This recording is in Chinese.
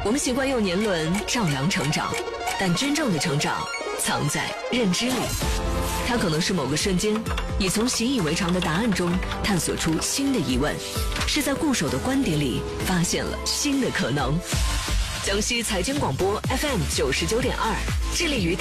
我们习惯用年轮丈量成长，但真正的成长藏在认知里。它可能是某个瞬间，你从习以为常的答案中探索出新的疑问，是在固守的观点里发现了新的可能。江西财经广播 FM 99.2，致力于